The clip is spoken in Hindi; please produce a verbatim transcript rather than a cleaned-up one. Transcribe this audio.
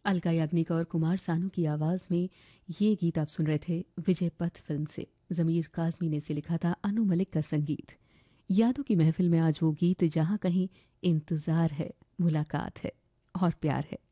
अलका याग्निक और कुमार सानू की आवाज में ये गीत आप सुन रहे थे विजय पथ फिल्म से। जमीर काजमी ने इसे लिखा था, अनु मलिक का संगीत। यादों की महफिल में आज वो गीत जहां कहीं इंतजार है, मुलाकात है और प्यार है।